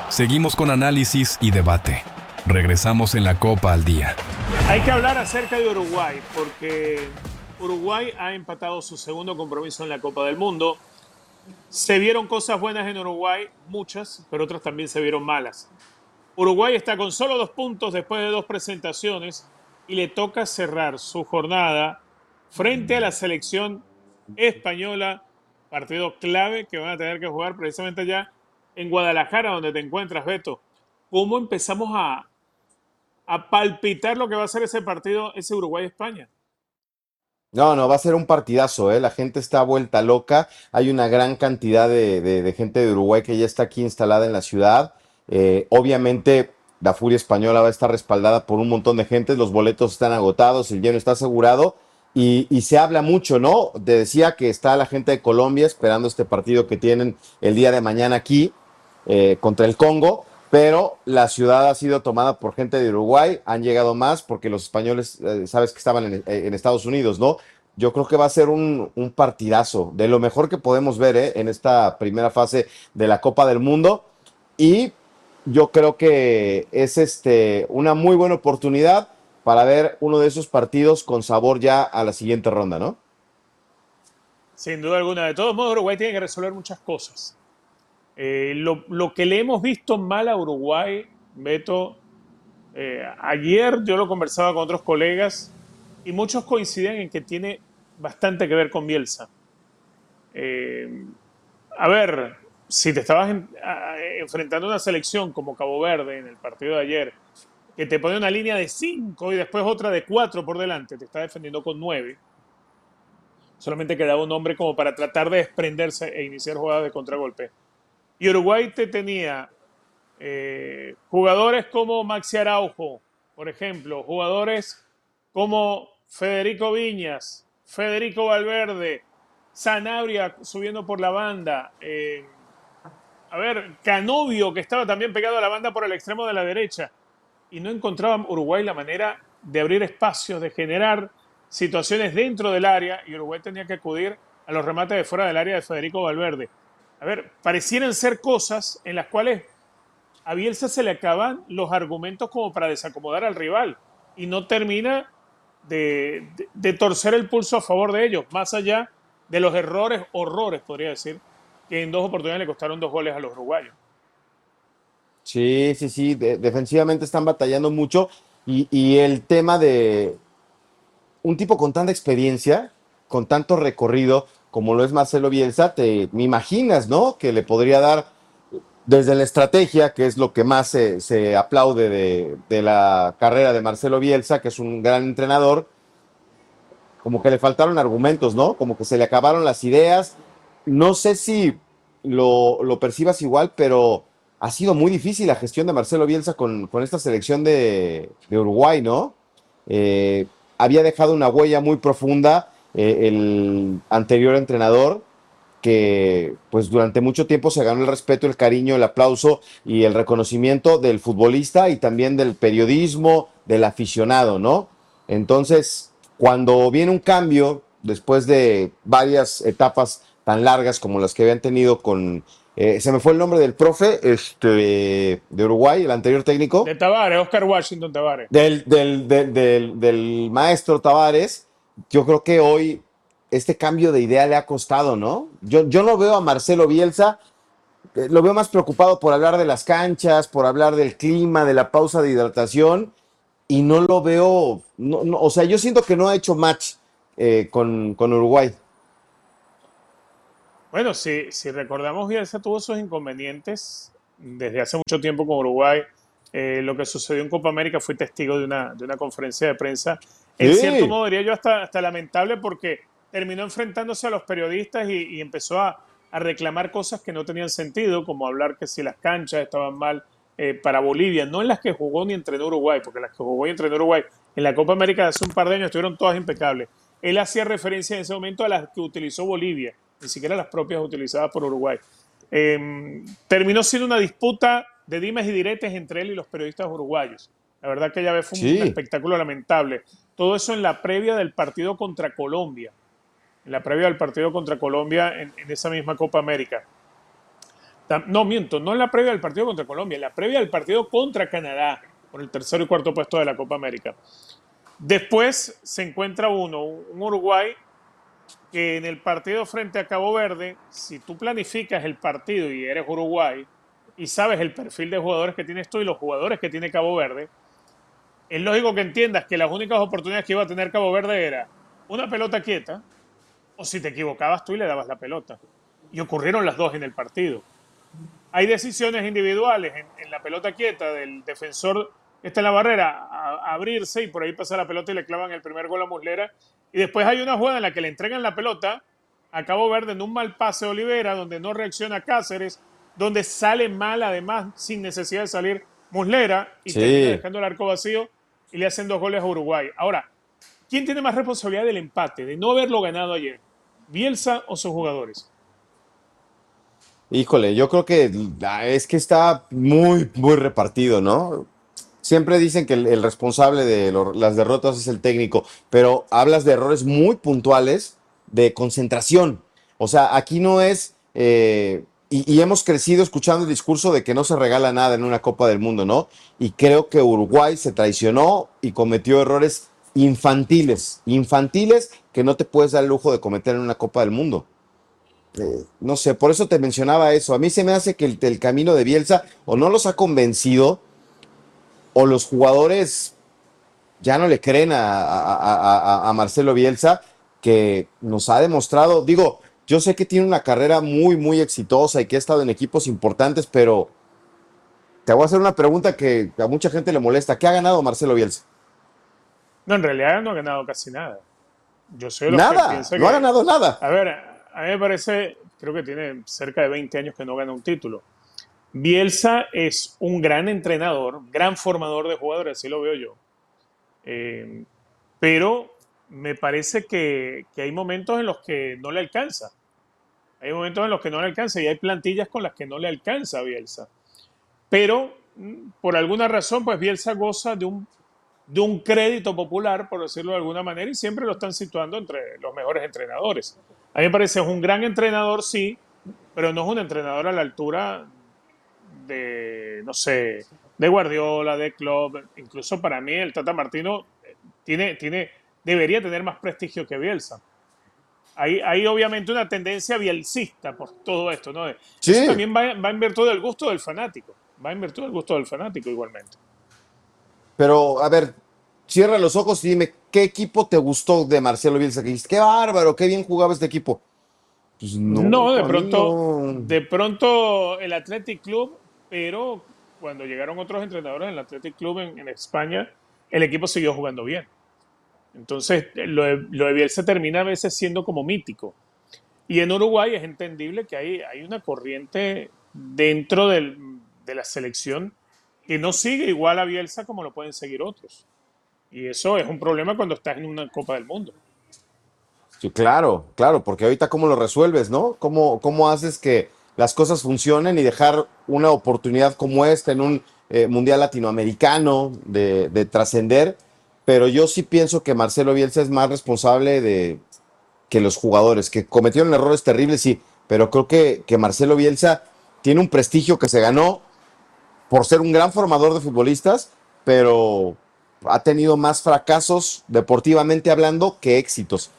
Seguimos con análisis y debate. Regresamos en la Copa al Día. Hay que hablar acerca de Uruguay, porque Uruguay ha empatado su segundo compromiso en la Copa del Mundo. Se vieron cosas buenas en Uruguay, muchas, pero otras también se vieron malas. Uruguay está con solo 2 puntos después de 2 presentaciones y le toca cerrar su jornada frente a la selección española, partido clave que van a tener que jugar precisamente allá en Guadalajara, donde te encuentras, Beto. ¿Cómo empezamos a palpitar lo que va a ser ese partido, ese Uruguay-España? No, va a ser un partidazo, ¿eh? La gente está vuelta loca. Hay una gran cantidad de gente de Uruguay que ya está aquí instalada en la ciudad. Obviamente, la Furia Española va a estar respaldada por un montón de gente. Los boletos están agotados, el lleno está asegurado. Y se habla mucho, ¿no? Te decía que está la gente de Colombia esperando este partido que tienen el día de mañana aquí contra el Congo, pero la ciudad ha sido tomada por gente de Uruguay, han llegado más porque los españoles, sabes que estaban en Estados Unidos, ¿no? Yo creo que va a ser un partidazo, de lo mejor que podemos ver en esta primera fase de la Copa del Mundo, y yo creo que es una muy buena oportunidad para ver uno de esos partidos con sabor ya a la siguiente ronda, ¿no? Sin duda alguna. De todos modos, Uruguay tiene que resolver muchas cosas. Lo que le hemos visto mal a Uruguay, Beto, ayer yo lo conversaba con otros colegas y muchos coinciden en que tiene bastante que ver con Bielsa. Eh, a ver, si te estabas enfrentando a una selección como Cabo Verde en el partido de ayer, que te pone una línea de 5 y después otra de 4 por delante, te está defendiendo con 9. Solamente quedaba un hombre como para tratar de desprenderse e iniciar jugadas de contragolpe. Y Uruguay te tenía jugadores como Maxi Araujo, por ejemplo, jugadores como Federico Viñas, Federico Valverde, Sanabria subiendo por la banda, Canovio, que estaba también pegado a la banda por el extremo de la derecha, y no encontraba Uruguay la manera de abrir espacios, de generar situaciones dentro del área, y Uruguay tenía que acudir a los remates de fuera del área de Federico Valverde. Parecieran ser cosas en las cuales a Bielsa se le acaban los argumentos como para desacomodar al rival y no termina de torcer el pulso a favor de ellos, más allá de los horrores, podría decir, que en 2 oportunidades le costaron 2 goles a los uruguayos. Sí, defensivamente están batallando mucho y el tema de un tipo con tanta experiencia, con tanto recorrido como lo es Marcelo Bielsa, me imaginas, ¿no? Que le podría dar desde la estrategia, que es lo que más se aplaude de la carrera de Marcelo Bielsa, que es un gran entrenador, como que le faltaron argumentos, ¿no? Como que se le acabaron las ideas. No sé si lo percibas igual, pero ha sido muy difícil la gestión de Marcelo Bielsa con esta selección de Uruguay, ¿no? Había dejado una huella muy profunda el anterior entrenador, que pues durante mucho tiempo se ganó el respeto, el cariño, el aplauso y el reconocimiento del futbolista y también del periodismo, del aficionado, ¿no? Entonces, cuando viene un cambio, después de varias etapas tan largas como las que habían tenido se me fue el nombre del profe de Uruguay, el anterior técnico. De Tavares, Oscar Washington Tavares. Del maestro Tavares, yo creo que hoy este cambio de idea le ha costado, ¿no? Yo no veo a Marcelo Bielsa, lo veo más preocupado por hablar de las canchas, por hablar del clima, de la pausa de hidratación, y no lo veo, o sea, yo siento que no ha hecho match con Uruguay. Bueno, si recordamos, Bielsa tuvo sus inconvenientes desde hace mucho tiempo con Uruguay. Lo que sucedió en Copa América, fui testigo de una conferencia de prensa. En cierto Sí, modo, diría yo, hasta lamentable, porque terminó enfrentándose a los periodistas y empezó a reclamar cosas que no tenían sentido, como hablar que si las canchas estaban mal para Bolivia, no en las que jugó ni entrenó Uruguay, porque las que jugó y entrenó Uruguay en la Copa América de hace un par de años estuvieron todas impecables. Él hacía referencia en ese momento a las que utilizó Bolivia, ni siquiera las propias utilizadas por Uruguay. Terminó siendo una disputa de dimes y diretes entre él y los periodistas uruguayos. La verdad que ya vez fue un sí. espectáculo lamentable. Todo eso en la previa del partido contra Colombia. En la previa del partido contra Colombia en esa misma Copa América. No, miento, no en la previa del partido contra Colombia, en la previa del partido contra Canadá, por el tercero y cuarto puesto de la Copa América. Después se encuentra un Uruguay, que en el partido frente a Cabo Verde, si tú planificas el partido y eres Uruguay y sabes el perfil de jugadores que tienes tú y los jugadores que tiene Cabo Verde, es lógico que entiendas que las únicas oportunidades que iba a tener Cabo Verde era una pelota quieta o si te equivocabas tú y le dabas la pelota. Y ocurrieron las dos en el partido. Hay decisiones individuales en la pelota quieta del defensor que está en la barrera a abrirse y por ahí pasa la pelota y le clavan el primer gol a Muslera. Y después hay una jugada en la que le entregan la pelota a Cabo Verde en un mal pase de Olivera, donde no reacciona Cáceres, donde sale mal además sin necesidad de salir Muslera y termina Sí. dejando el arco vacío y le hacen 2 goles a Uruguay. Ahora, ¿quién tiene más responsabilidad del empate, de no haberlo ganado ayer? ¿Bielsa o sus jugadores? Híjole, yo creo que es que está muy, muy repartido, ¿no? Siempre dicen que el responsable de las derrotas es el técnico, pero hablas de errores muy puntuales de concentración. O sea, aquí no es, y hemos crecido escuchando el discurso de que no se regala nada en una Copa del Mundo, ¿no? Y creo que Uruguay se traicionó y cometió errores infantiles, infantiles que no te puedes dar el lujo de cometer en una Copa del Mundo. No sé, por eso te mencionaba eso. A mí se me hace que el camino de Bielsa o no los ha convencido o los jugadores ya no le creen a Marcelo Bielsa, que nos ha demostrado, digo, yo sé que tiene una carrera muy, muy exitosa y que ha estado en equipos importantes, pero te voy a hacer una pregunta que a mucha gente le molesta. ¿Qué ha ganado Marcelo Bielsa? No, en realidad no ha ganado casi nada. Yo soy de los que Nada, piensa no ha que, ganado nada. a ver, a mí me parece, creo que tiene cerca de 20 años que no gana un título. Bielsa es un gran entrenador, gran formador de jugadores, así lo veo yo. Eh, pero me parece que hay momentos en los que no le alcanza. Hay momentos en los que no le alcanza y hay plantillas con las que no le alcanza a Bielsa. Pero por alguna razón, pues Bielsa goza de un crédito popular, por decirlo de alguna manera, y siempre lo están situando entre los mejores entrenadores. A mí me parece es un gran entrenador, sí, pero no es un entrenador a la altura de, no sé, de Guardiola, de Klopp. Incluso para mí el Tata Martino debería tener más prestigio que Bielsa. Hay obviamente una tendencia bielcista por todo esto, ¿no? Eso Sí, también va en virtud del gusto del fanático. Va en virtud del gusto del fanático igualmente. pero a ver, cierra los ojos y dime, ¿qué equipo te gustó de Marcelo Bielsa? Que dices, qué bárbaro, qué bien jugaba este equipo. Pues no, No, a mí no. de pronto el Athletic Club, pero cuando llegaron otros entrenadores en el Athletic Club en España, el equipo siguió jugando bien. Entonces, lo de Bielsa termina a veces siendo como mítico. Y en Uruguay es entendible que hay una corriente dentro de la selección que no sigue igual a Bielsa como lo pueden seguir otros. Y eso es un problema cuando estás en una Copa del Mundo. Sí, claro, claro, porque ahorita cómo lo resuelves, ¿no? ¿Cómo haces que las cosas funcionen y dejar una oportunidad como esta en un mundial latinoamericano de trascender? Pero yo sí pienso que Marcelo Bielsa es más responsable que los jugadores, que cometieron errores terribles, sí, pero creo que Marcelo Bielsa tiene un prestigio que se ganó por ser un gran formador de futbolistas, pero ha tenido más fracasos deportivamente hablando que éxitos.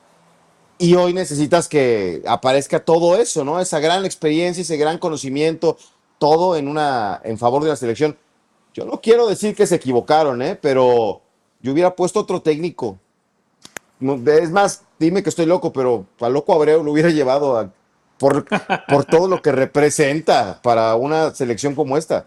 Y hoy necesitas que aparezca todo eso, ¿no? Esa gran experiencia, ese gran conocimiento, todo en favor de la selección. Yo no quiero decir que se equivocaron, ¿eh? Pero yo hubiera puesto otro técnico. Es más, dime que estoy loco, pero a Loco Abreu lo hubiera llevado por, por todo lo que representa para una selección como esta.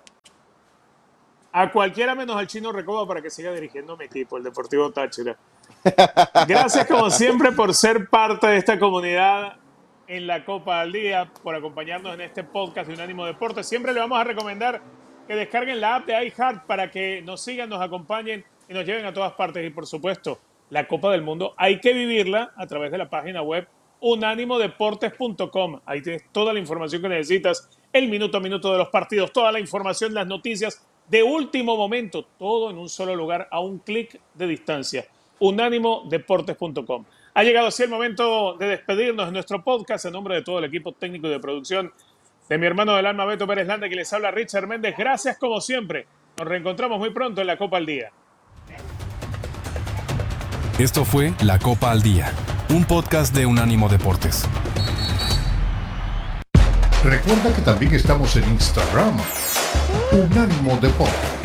A cualquiera menos al Chino Recoba para que siga dirigiendo mi equipo, el Deportivo Táchira. Gracias como siempre por ser parte de esta comunidad en la Copa al Día, por acompañarnos en este podcast de Unánimo Deportes. Siempre le vamos a recomendar que descarguen la app de iHeart para que nos sigan, nos acompañen y nos lleven a todas partes. Y por supuesto, la Copa del Mundo hay que vivirla a través de la página web unánimodeportes.com. Ahí tienes toda la información que necesitas, el minuto a minuto de los partidos, toda la información, las noticias de último momento, todo en un solo lugar, a un clic de distancia. Unánimodeportes.com. Ha llegado así el momento de despedirnos de nuestro podcast en nombre de todo el equipo técnico y de producción. De mi hermano del alma Beto Pérez Landa, que les habla Richard Méndez. Gracias como siempre. Nos reencontramos muy pronto en la Copa al Día. Esto fue La Copa al Día, un podcast de Unánimo Deportes. Recuerda que también estamos en Instagram, Unánimo Deportes.